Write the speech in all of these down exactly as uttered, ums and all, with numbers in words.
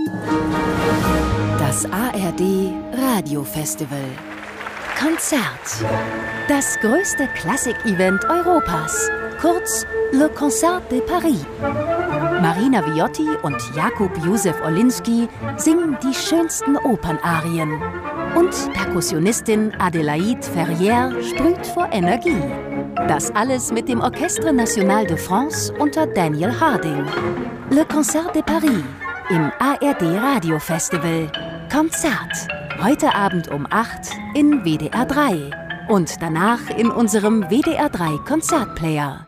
Das A R D Radiofestival. Konzert. Das größte Klassik-Event Europas. Kurz Le Concert de Paris. Marina Viotti und Jakub Józef Orliński singen die schönsten Opernarien. Und Perkussionistin Adélaïde Ferrière sprüht vor Energie. Das alles mit dem Orchestre National de France unter Daniel Harding. Le Concert de Paris im A R D Radiofestival. Konzert. Heute Abend um acht in W D R drei. Und danach in unserem W D R drei Konzertplayer.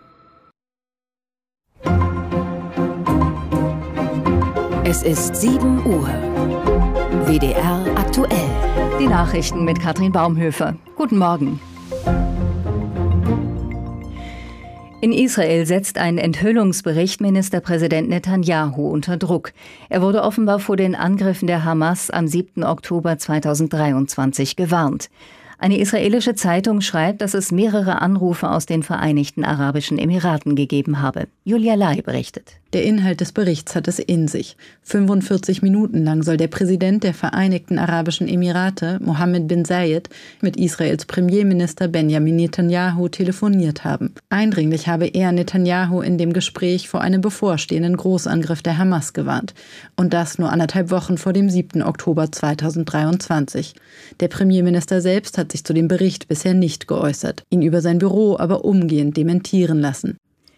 Es ist sieben Uhr. W D R aktuell. Die Nachrichten mit Katrin Baumhöfer. Guten Morgen. In Israel setzt ein Enthüllungsbericht Ministerpräsident Netanyahu unter Druck. Er wurde offenbar vor den Angriffen der Hamas am siebten Oktober zweitausenddreiundzwanzig gewarnt. Eine israelische Zeitung schreibt, dass es mehrere Anrufe aus den Vereinigten Arabischen Emiraten gegeben habe. Julia Lai berichtet. Der Inhalt des Berichts hat es in sich. fünfundvierzig Minuten lang soll der Präsident der Vereinigten Arabischen Emirate, Mohammed bin Zayed, mit Israels Premierminister Benjamin Netanyahu telefoniert haben. Eindringlich habe er Netanyahu in dem Gespräch vor einem bevorstehenden Großangriff der Hamas gewarnt. Und das nur anderthalb Wochen vor dem siebten Oktober zweitausenddreiundzwanzig. Der Premierminister selbst hat sich zu dem Bericht bisher nicht geäußert, ihn über sein Büro aber umgehend dementieren lassen.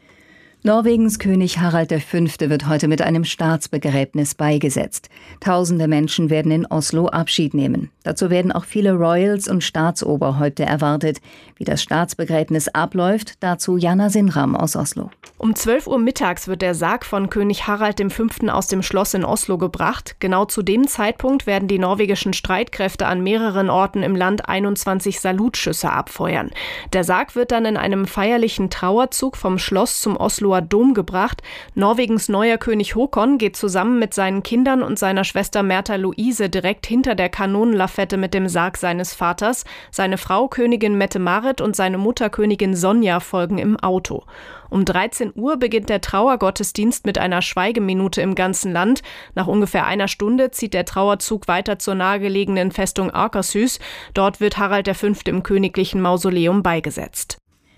Norwegens König Harald der Fünfte wird heute mit einem Staatsbegräbnis beigesetzt. Tausende Menschen werden in Oslo Abschied nehmen. Dazu werden auch viele Royals und Staatsoberhäupter erwartet. Wie das Staatsbegräbnis abläuft, dazu Jana Sinram aus Oslo. Um zwölf Uhr mittags wird der Sarg von König Harald der Fünfte aus dem Schloss in Oslo gebracht. Genau zu dem Zeitpunkt werden die norwegischen Streitkräfte an mehreren Orten im Land einundzwanzig Salutschüsse abfeuern. Der Sarg wird dann in einem feierlichen Trauerzug vom Schloss zum Osloer Dom gebracht. Norwegens neuer König Håkon geht zusammen mit seinen Kindern und seiner Schwester Märtha Louise direkt hinter der Kanonenlafette mit dem Sarg seines Vaters. Seine Frau Königin Mette-Marit und seine Mutter Königin Sonja folgen im Auto. Um dreizehn Uhr beginnt der Trauergottesdienst mit einer Schweigeminute im ganzen Land. Nach ungefähr einer Stunde zieht der Trauerzug weiter zur nahegelegenen Festung Akershus. Dort wird Harald der Fünfte im königlichen Mausoleum beigesetzt.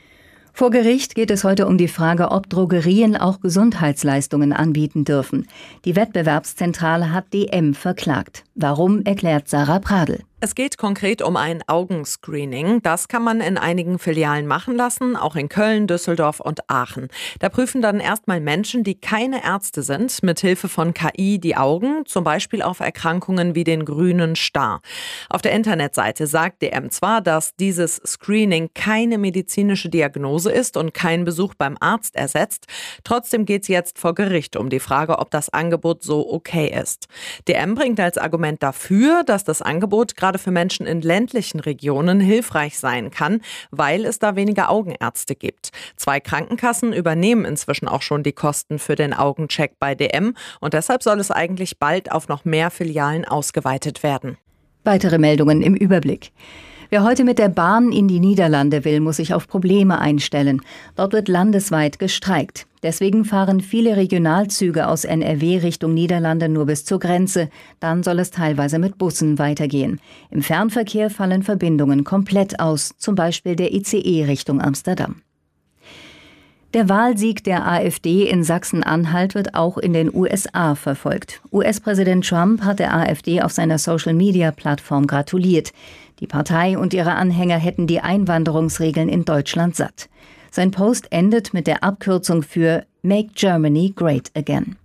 Vor Gericht geht es heute um die Frage, ob Drogerien auch Gesundheitsleistungen anbieten dürfen. Die Wettbewerbszentrale hat D M verklagt. Warum, erklärt Sarah Pradl. Es geht konkret um ein Augenscreening. Das kann man in einigen Filialen machen lassen, auch in Köln, Düsseldorf und Aachen. Da prüfen dann erstmal Menschen, die keine Ärzte sind, mit Hilfe von K I die Augen, zum Beispiel auf Erkrankungen wie den grünen Star. Auf der Internetseite sagt D M zwar, dass dieses Screening keine medizinische Diagnose ist und keinen Besuch beim Arzt ersetzt. Trotzdem geht es jetzt vor Gericht um die Frage, ob das Angebot so okay ist. D M bringt als Argument dafür, dass das Angebot gerade für Menschen in ländlichen Regionen hilfreich sein kann, weil es da weniger Augenärzte gibt. Zwei Krankenkassen übernehmen inzwischen auch schon die Kosten für den Augencheck bei D M und deshalb soll es eigentlich bald auf noch mehr Filialen ausgeweitet werden. Weitere Meldungen im Überblick. Wer heute mit der Bahn in die Niederlande will, muss sich auf Probleme einstellen. Dort wird landesweit gestreikt. Deswegen fahren viele Regionalzüge aus N R W Richtung Niederlande nur bis zur Grenze. Dann soll es teilweise mit Bussen weitergehen. Im Fernverkehr fallen Verbindungen komplett aus, zum Beispiel der I C E Richtung Amsterdam. Der Wahlsieg der AfD in Sachsen-Anhalt wird auch in den U S A verfolgt. U S-Präsident Trump hat der AfD auf seiner Social-Media-Plattform gratuliert. Die Partei und ihre Anhänger hätten die Einwanderungsregeln in Deutschland satt. Sein Post endet mit der Abkürzung für Make Germany Great Again.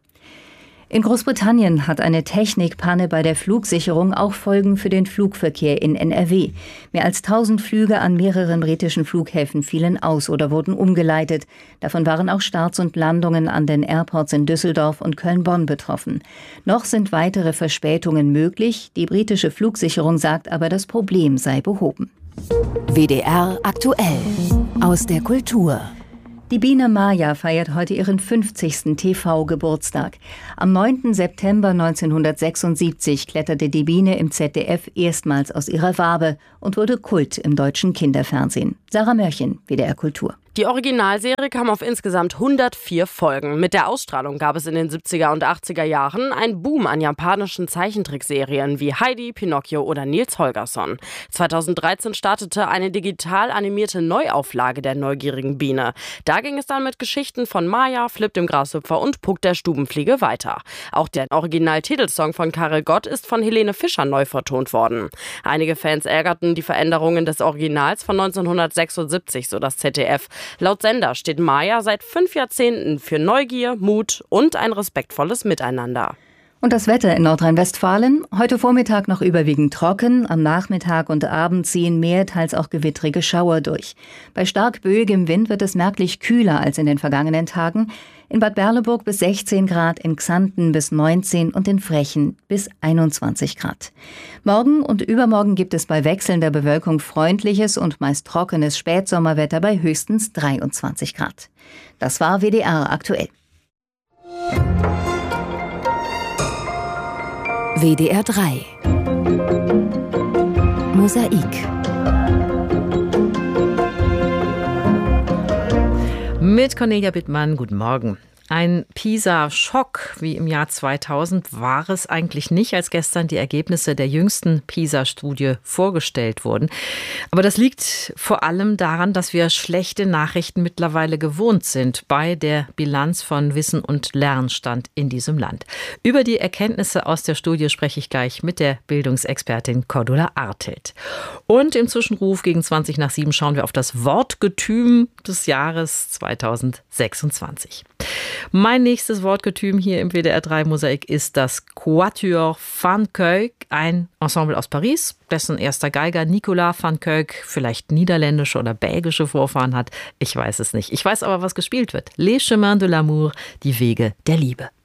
In Großbritannien hat eine Technikpanne bei der Flugsicherung auch Folgen für den Flugverkehr in N R W. Mehr als tausend Flüge an mehreren britischen Flughäfen fielen aus oder wurden umgeleitet. Davon waren auch Starts und Landungen an den Airports in Düsseldorf und Köln-Bonn betroffen. Noch sind weitere Verspätungen möglich. Die britische Flugsicherung sagt aber, das Problem sei behoben. W D R aktuell aus der Kultur. Die Biene Maya feiert heute ihren fünfzigsten T V-Geburtstag. Am neunten September neunzehnhundertsechsundsiebzig kletterte die Biene im Z D F erstmals aus ihrer Wabe und wurde Kult im deutschen Kinderfernsehen. Sarah Mörchen, W D R Kultur. Die Originalserie kam auf insgesamt hundertvier Folgen. Mit der Ausstrahlung gab es in den siebziger und achtziger Jahren einen Boom an japanischen Zeichentrickserien wie Heidi, Pinocchio oder Nils Holgersson. zweitausenddreizehn startete eine digital animierte Neuauflage der neugierigen Biene. Da ging es dann mit Geschichten von Maya, Flip dem Grashüpfer und Puck der Stubenfliege weiter. Auch der Original-Titelsong von Karel Gott ist von Helene Fischer neu vertont worden. Einige Fans ärgerten die Veränderungen des Originals von neunzehnhundertsechsundsiebzig, so das Z D F. Laut Sender steht Maya seit fünf Jahrzehnten für Neugier, Mut und ein respektvolles Miteinander. Und das Wetter in Nordrhein-Westfalen? Heute Vormittag noch überwiegend trocken, am Nachmittag und Abend ziehen mehr, teils auch gewittrige Schauer durch. Bei stark böigem Wind wird es merklich kühler als in den vergangenen Tagen. In Bad Berleburg bis sechzehn Grad, in Xanten bis neunzehn und in Frechen bis einundzwanzig Grad. Morgen und übermorgen gibt es bei wechselnder Bewölkung freundliches und meist trockenes Spätsommerwetter bei höchstens dreiundzwanzig Grad. Das war W D R aktuell. W D R drei Mosaik. Mit Cornelia Bittmann, guten Morgen. Ein PISA-Schock wie im Jahr zweitausend war es eigentlich nicht, als gestern die Ergebnisse der jüngsten PISA-Studie vorgestellt wurden. Aber das liegt vor allem daran, dass wir schlechte Nachrichten mittlerweile gewohnt sind bei der Bilanz von Wissen und Lernstand in diesem Land. Über die Erkenntnisse aus der Studie spreche ich gleich mit der Bildungsexpertin Cordula Artelt. Und im Zwischenruf gegen zwanzig nach sieben schauen wir auf das Wortgetüm des Jahres zweitausendsechsundzwanzig. Mein nächstes Wortgetüm hier im W D R drei Mosaik ist das Quatuor van Cuijk, ein Ensemble aus Paris, dessen erster Geiger Nicolas van Cuijk vielleicht niederländische oder belgische Vorfahren hat. Ich weiß es nicht. Ich weiß aber, was gespielt wird. Les Chemins de l'amour, die Wege der Liebe.